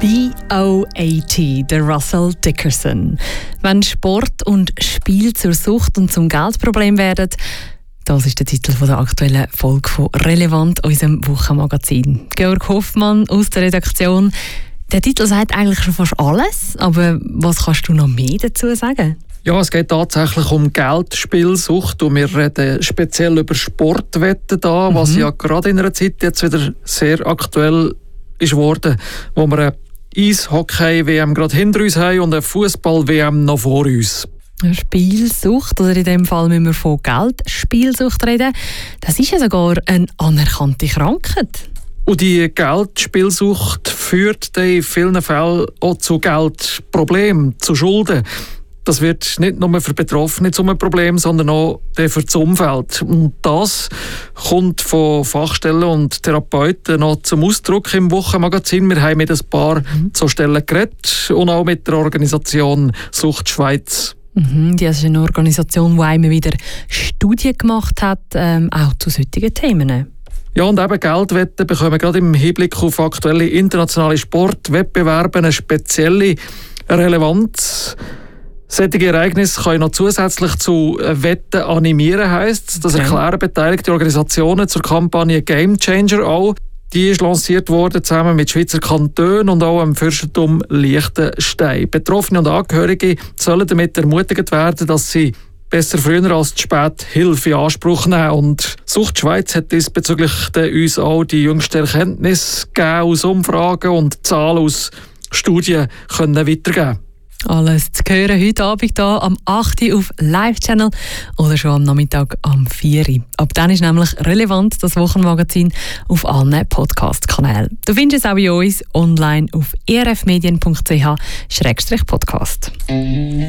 B.O.A.T., der Russell Dickerson. Wenn Sport und Spiel zur Sucht und zum Geldproblem werden, das ist der Titel der aktuellen Folge von «Relevant», unserem Wochenmagazin. Georg Hoffmann aus der Redaktion. Der Titel sagt eigentlich schon fast alles, aber was kannst du noch mehr dazu sagen? Ja, es geht tatsächlich um Geldspielsucht und wir reden speziell über Sportwetten da, was ja gerade in einer Zeit jetzt wieder sehr aktuell ist worden, wo wir eine Eishockey-WM gerade hinter uns haben und eine Fußball-WM noch vor uns. Spielsucht, oder in dem Fall müssen wir von Geldspielsucht reden. Das ist ja sogar eine anerkannte Krankheit. Und die Geldspielsucht führt in vielen Fällen auch zu Geldproblemen, zu Schulden. Das wird nicht nur für Betroffene zu einem Problem, sondern auch für das Umfeld. Und das kommt von Fachstellen und Therapeuten noch zum Ausdruck im Wochenmagazin. Wir haben mit ein paar so Stellen geredet und auch mit der Organisation Sucht Schweiz. Das ist eine Organisation, die immer wieder Studien gemacht hat, auch zu solchen Themen. Ja, und eben Geldwetten bekommen gerade im Hinblick auf aktuelle internationale Sportwettbewerbe eine spezielle Relevanz. Solche Ereignisse können noch zusätzlich zu Wetten animieren, heisst. Das erklären beteiligte Organisationen zur Kampagne Game Changer auch. Die ist lanciert worden zusammen mit Schweizer Kantonen und auch dem Fürstentum Liechtenstein. Betroffene und Angehörige sollen damit ermutigt werden, dass sie besser früher als zu spät Hilfe in Anspruch nehmen. Und Sucht Schweiz hat diesbezüglich uns auch die jüngsten Erkenntnisse gegeben aus Umfragen und Zahlen aus Studien können weitergeben. Alles zu hören heute Abend hier am 8 Uhr auf Live-Channel oder schon am Nachmittag am 4 Uhr. Ab dann ist nämlich «Relevant», das Wochenmagazin, auf allen Podcast-Kanälen. Du findest es auch bei uns online auf erfmedien.ch/podcast.